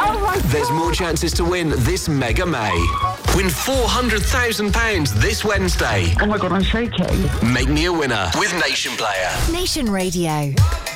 Oh my God. There's more chances to win this Mega May. Win £400,000 this Wednesday. Oh my God, I'm shaking. Make me a winner with Nation Player. Nation Radio.